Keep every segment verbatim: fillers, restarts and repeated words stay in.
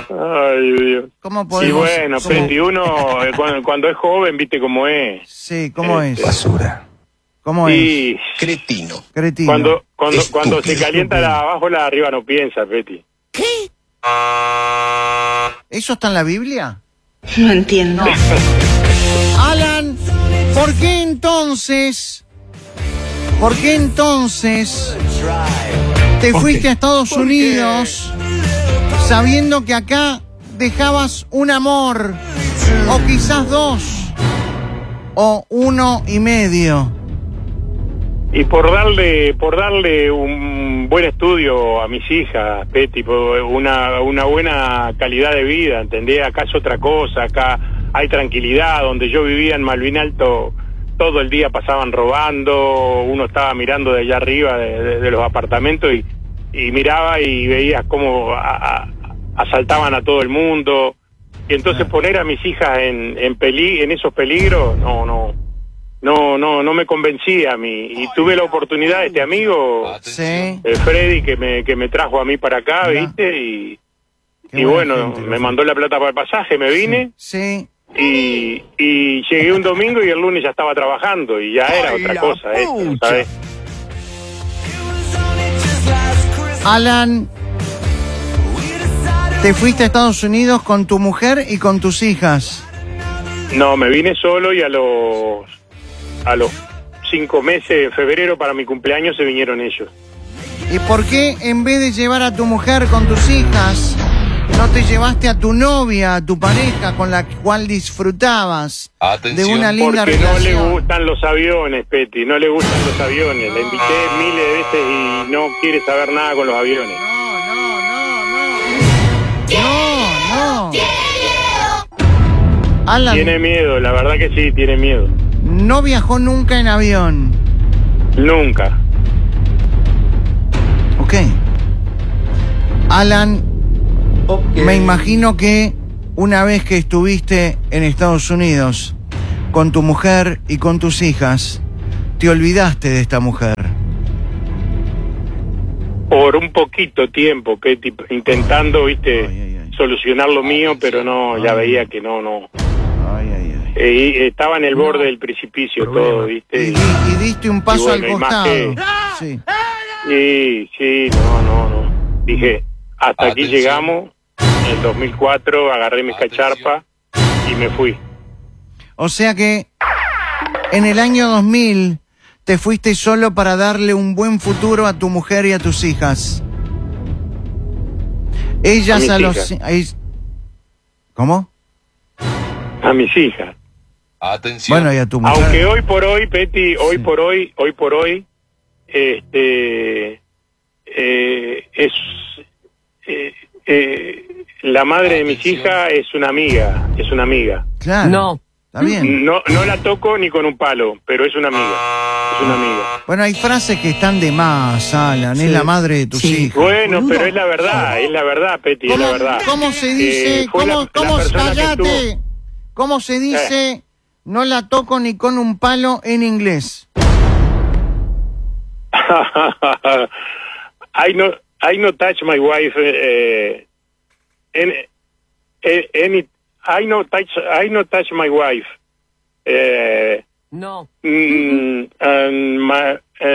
Ay, Dios. ¿Cómo podemos? Y bueno, ¿cómo? Peti, uno eh, cuando, cuando es joven, viste cómo es. Sí, ¿cómo Este, es? Basura. ¿Cómo es? Y Cretino. Cretino. cuando cuando Estúpido. cuando se calienta la de abajo, la de arriba no piensa, Peti. ¿Qué? ¿Eso está en la Biblia? No entiendo. Alan, ¿por qué entonces, por qué entonces te fuiste a Estados Unidos sabiendo que acá dejabas un amor, o quizás dos, o uno y medio? Y por darle por darle un buen estudio a mis hijas, Peti, por una una buena calidad de vida, ¿entendés? Acá es otra cosa, acá hay tranquilidad. Donde yo vivía en Malvin Alto, todo el día pasaban robando, uno estaba mirando de allá arriba de, de, de los apartamentos y, y miraba y veías cómo a, a, asaltaban a todo el mundo. Y entonces poner a mis hijas en en, peli, en esos peligros, no, no. No, no, no me convencía a mí. Y tuve la oportunidad de este amigo, Sí. eh, Freddy, que me que me trajo a mí para acá, Mirá. ¿viste? Y, Qué y buena bueno, gente, me loco. mandó la plata para el pasaje, me vine Sí. y, y llegué un domingo y el lunes ya estaba trabajando y ya era Ay, otra la cosa, esto, pucha. ¿sabes? Alan, te fuiste a Estados Unidos con tu mujer y con tus hijas. No, me vine solo y a los a los cinco meses, en febrero, para mi cumpleaños, se vinieron ellos. ¿Y por qué en vez de llevar a tu mujer con tus hijas, no te llevaste a tu novia, a tu pareja, con la cual disfrutabas Atención. de una linda Porque no le relación? gustan los aviones, Peti, no le gustan los aviones. La invité miles de veces y no quiere saber nada con los aviones. No, no, no, no. No, no. Alan, Tiene miedo, la verdad que sí, tiene miedo. no viajó nunca en avión. Nunca. Ok. Alan, me imagino que una vez que estuviste en Estados Unidos con tu mujer y con tus hijas, te olvidaste de esta mujer. Por un poquito tiempo, Peti, intentando, viste, Ay, ay, ay. solucionar lo mío, pero no, ya Ay. veía que no, no. Ay, ay, ay. Eh, y estaba en el borde del precipicio todo, Y, viste. di- y diste un paso bueno, al y más costado. que- Sí. Sí, sí, no, no, no. Dije, hasta aquí Atención. llegamos. En el dos mil cuatro agarré mis Atención. cacharpas y me fui. O sea que en el año dos mil te fuiste solo para darle un buen futuro a tu mujer y a tus hijas. Ellas A mis a, los... hijas. ahí- ¿Cómo? A mis hijas. Atención. Bueno, y a tu mujer. Aunque hoy por hoy, Peti, hoy Sí. por hoy, hoy por hoy, este, eh, es, eh, eh, la madre de mis Atención. hijas es una amiga, es una amiga. Claro. No. Está bien. No, no la toco ni con un palo, pero es una amiga, es una amiga. Bueno, hay frases que están de más, Alan. Sí. Es la madre de tus Sí. hijas. Bueno, pero es la verdad, es la verdad, Peti, es ¿Cómo, la verdad. cómo se dice? Eh, fue ¿Cómo, la- cómo la persona que cállate? estuvo- Eh. ¿Cómo se dice? No la toco ni con un palo en inglés. I no, I no touch my wife. Uh, any, any, I no touch, I no touch my wife. Uh, No. mm, and my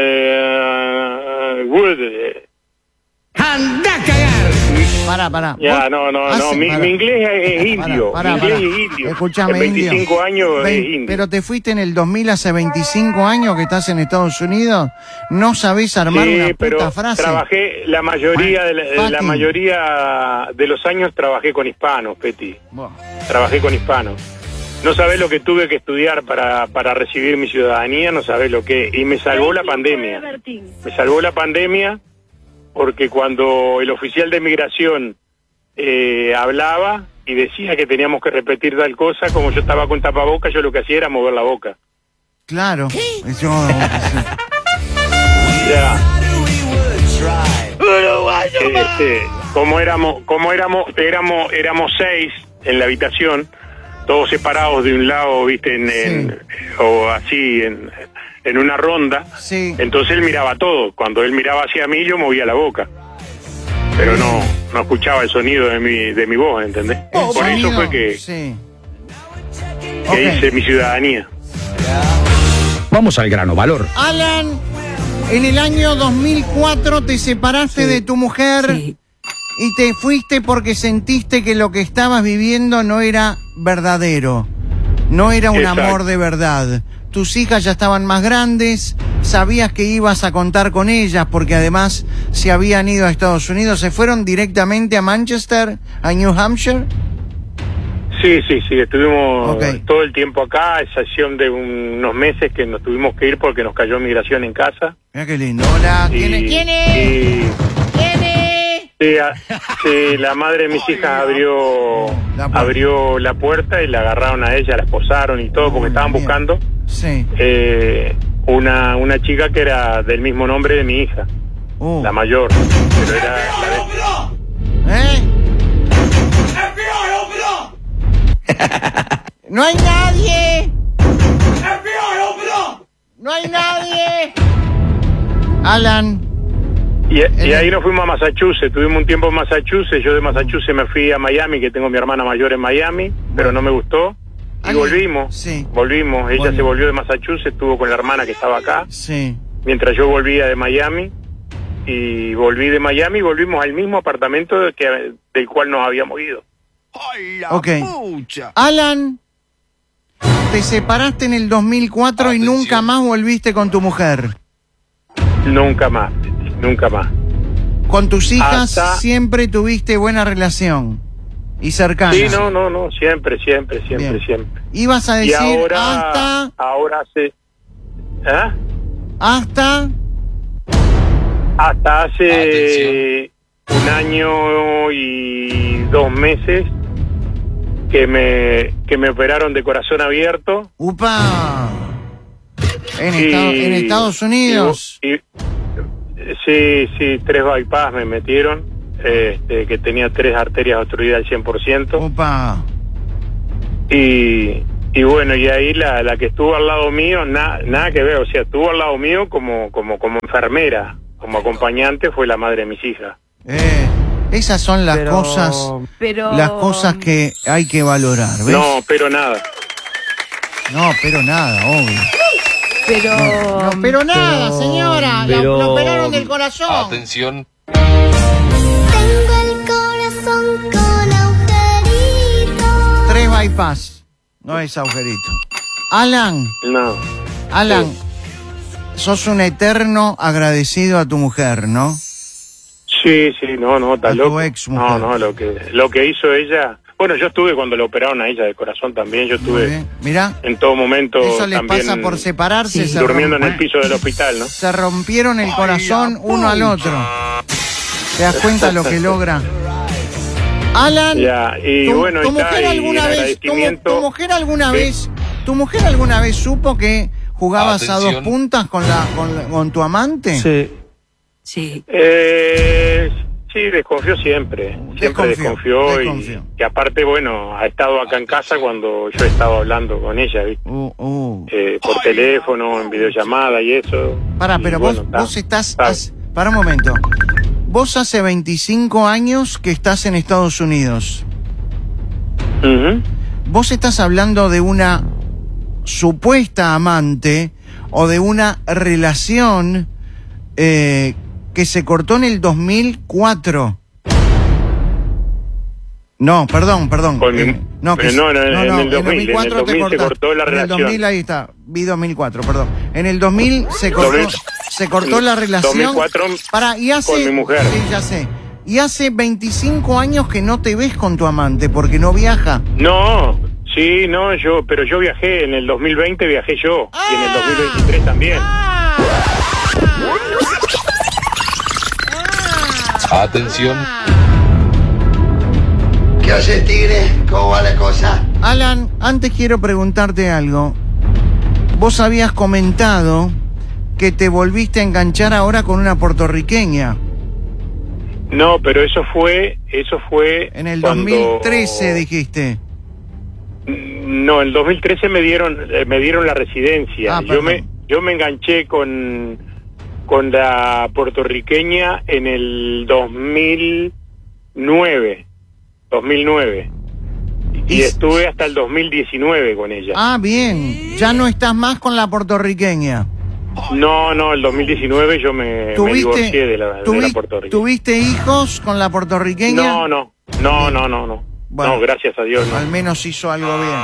uh, good. ¡Anda a cagar! Pará, pará. Ya, Vos no, no, no. hace- Mi, pará. mi inglés es Pará, indio. pará, mi inglés pará. es indio. Escuchame, en veinticinco indio. años es Vein- indio. Pero te fuiste en el dos mil hace veinticinco años que estás en Estados Unidos. No sabés armar Sí, una puta pero frase. trabajé la mayoría de la, de la Fucking. mayoría de los años trabajé con hispanos, Peti. Buah. Trabajé con hispanos. No sabés lo que tuve que estudiar para, para recibir mi ciudadanía, no sabés lo que... Y me salvó la pandemia. Me salvó la pandemia porque cuando el oficial de migración eh, hablaba y decía que teníamos que repetir tal cosa, como yo estaba con tapabocas, yo lo que hacía era mover la boca. Claro. Yo- Ya. Este, como éramos, como éramos, éramos, éramos seis en la habitación, todos separados de un lado, viste, en, en- o así, en, en una ronda. Sí. Entonces él miraba todo. Cuando él miraba hacia mí, yo movía la boca. Pero no, no escuchaba el sonido de mi, de mi voz, ¿entendés? El Por sonido, eso fue que, sí. que Ok. hice mi ciudadanía. Vamos al grano, valor. Alan, en el año dos mil cuatro te separaste Sí. de tu mujer Sí. y te fuiste porque sentiste que lo que estabas viviendo no era verdadero, no era un Exacto. amor de verdad. Tus hijas ya estaban más grandes, sabías que ibas a contar con ellas porque además se habían ido a Estados Unidos. ¿Se fueron directamente a Manchester, a New Hampshire? Sí, sí, sí, estuvimos Ok. todo el tiempo acá, a excepción de unos meses que nos tuvimos que ir porque nos cayó migración en casa. Mira qué lindo. Hola, Y- ¿quién es? ¿Quién es? y- ¿Quién es? Sí, a- sí, la madre de mis hijas abrió La puerta. abrió la puerta y la agarraron a ella, la esposaron y todo, porque Uy, estaban bien. buscando Sí. eh, una una chica que era del mismo nombre de mi hija, Uh. la mayor, pero era la de- ¿Eh? ¡No hay nadie! ¡No hay nadie! Alan, y, y Eh. ahí nos fuimos a Massachusetts, tuvimos un tiempo en Massachusetts, yo de Massachusetts me fui a Miami, que tengo mi hermana mayor en Miami, pero no me gustó, y Ale- volvimos, sí. volvimos, ella Volvió. se volvió de Massachusetts, estuvo con la hermana que estaba acá, sí. mientras yo volvía de Miami, y volví de Miami y volvimos al mismo apartamento que, del cual nos habíamos ido. Ok. Alan, te separaste en el dos mil cuatro y nunca más volviste con tu mujer. Nunca más, nunca más. Con tus hijas Hasta- siempre tuviste buena relación y cercana. Sí, no, no, no, siempre, siempre, siempre, Bien. siempre. Ibas a Y decir ahora, hasta, ahora hace, ¿ah? hasta, Hasta hace un año y dos meses que me que me operaron de corazón abierto. upa, en, y- Estado- en Estados Unidos. y- y- sí, sí, tres bypass me metieron, este, que tenía tres arterias obstruidas al cien por ciento. Upa, Y, y bueno, y ahí la, la que estuvo al lado mío, na- nada que ver, o sea, estuvo al lado mío como, como, como enfermera, como acompañante, fue la madre de mis hijas. eh, esas son las Pero- cosas, Pero... las cosas que hay que valorar, ¿ves? No, pero nada. No, pero nada, obvio. Pero... No, pero nada, pero- señora, la- pero- lo operaron del corazón. Atención. Tengo el corazón con agujeritos. Tres bypass, no es agujerito. Alan, No. Alan, sos un eterno agradecido a tu mujer, ¿no? Sí, sí, no, no, está A tu loco. ex No, mujer. no, lo que, lo que hizo ella. Bueno, yo estuve cuando le operaron a ella de corazón también, yo Muy estuve bien. Mirá, en todo momento eso les también pasa por separarse, Sí. se, durmiendo en el romp- piso del hospital, ¿no? se rompieron el corazón uno al otro. ¿Te das cuenta lo que logra? Alan, Ya, y tu, bueno, tu está, mujer y alguna en vez, tu, agradecimiento- tu mujer alguna Sí. vez, tu mujer alguna vez supo que jugabas a dos Atención. puntas con la con, la- con tu amante? Sí. Sí. Eh, sí, desconfió siempre, siempre Desconfió, desconfió, desconfió. Y, y aparte, bueno, ha estado acá en casa cuando yo he estado hablando con ella, ¿viste? Uh, uh. Eh, por teléfono, en videollamada y eso. Pará, Y pero bueno, vos, está, vos estás... está. has- Para un momento. Vos hace veinticinco años que estás en Estados Unidos. Ujú. Vos estás hablando de una supuesta amante o de una relación eh, que se cortó en el dos mil cuatro. No, perdón, perdón. Con mi- Eh, no, que pero no, no, en- no, en no, el dos mil, en el te dos mil se cortaste. cortó la En el relación. dos mil ahí está, vi dos mil cuatro, perdón. En el dos mil se cortó, dos mil se cortó la relación. dos mil cuatro Para, y hace, con mi mujer. Sí, ya sé. Y hace veinticinco años que no te ves con tu amante porque no viaja. No, sí, no, yo, pero yo viajé, en el dos mil veinte viajé yo, y en el dos mil veintitrés también. Atención. ¿Qué hace el tigre? ¿Cómo va la cosa? Alan, antes quiero preguntarte algo. Vos habías comentado que te volviste a enganchar ahora con una puertorriqueña. No, pero eso fue, eso fue En el cuando- dos mil trece dijiste. No, en el dos mil trece me dieron, eh, me dieron la residencia. Ah, yo perdón. me, yo me enganché con, con la puertorriqueña en el dos mil nueve, dos mil nueve. Y Y- estuve hasta el dos mil diecinueve con ella. Ah, bien. Ya no estás más con la puertorriqueña. No, no, el dos mil diecinueve yo me, me divorcié de la, de la tuvi- puertorriqueña. ¿Tuviste hijos con la puertorriqueña? No, no, no, no, no, no. Bueno. No, gracias a Dios, Al no. menos hizo algo bien.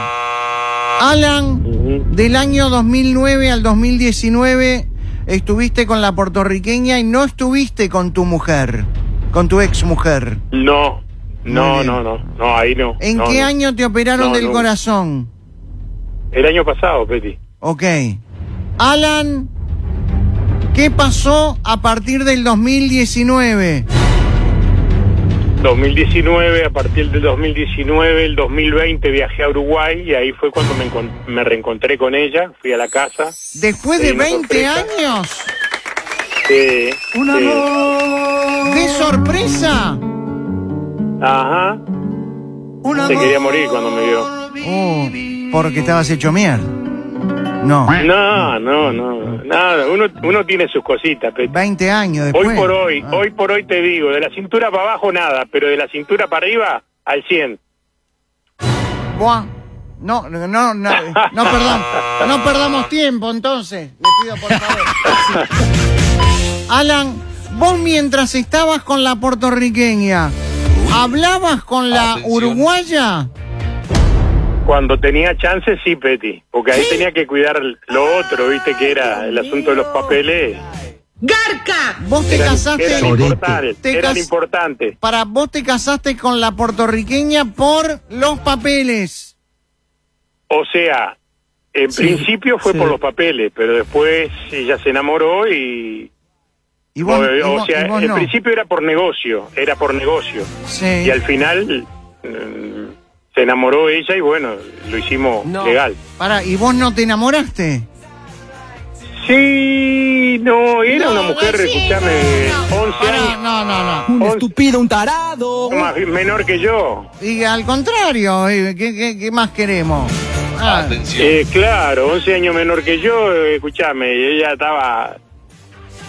Alan, Ujú. del año dos mil nueve al dos mil diecinueve estuviste con la puertorriqueña y no estuviste con tu mujer, con tu ex mujer. No, Muy no, bien. no, no, no, ahí no. ¿En no, qué no. año te operaron No, del no. corazón? El año pasado, Peti. Ok. Alan, ¿qué pasó a partir del dos mil diecinueve? dos mil diecinueve, a partir del dos mil diecinueve, el dos mil veinte viajé a Uruguay y ahí fue cuando me, encon- me reencontré con ella, fui a la casa. Después Sí, de una veinte sorpresa. años, Sí, un sí. amor de sorpresa. Ajá. Se quería morir cuando me vio. Oh, porque estabas hecho mierda. No, No, no, no, nada, uno, uno tiene sus cositas, Peti. veinte años después. Hoy por hoy, Ah. hoy por hoy te digo, de la cintura para abajo nada, pero de la cintura para arriba al cien. Buah. No, no, no, no, no, perdón, no perdamos tiempo entonces, le pido por favor. Alan, vos mientras estabas con la puertorriqueña, ¿hablabas con la Atención. uruguaya? Cuando tenía chance, sí, Peti, porque ahí tenía que cuidar lo otro, viste, que era el asunto de los papeles. ¡Garca! Vos te Eran, casaste, eran Sorete. importantes, Te eran cas- importantes. para vos te casaste con la puertorriqueña por los papeles. O sea, en Sí, principio fue sí. por los papeles, pero después ella se enamoró y... Y vos, o, y o vos- sea, y vos en no. principio era por negocio, era por negocio. Sí. Y al final mm, se enamoró ella y bueno, lo hicimos legal. Pará, ¿y vos no te enamoraste? Sí, no, era No, una mujer, sí, escúchame, no, no. once Pará, años, no, no, no. Un once estúpido, un tarado. más menor que yo. Y al contrario, eh, ¿qué, qué, qué más queremos? Ah, Atención. Eh, claro, once años menor que yo, eh, escúchame, ella estaba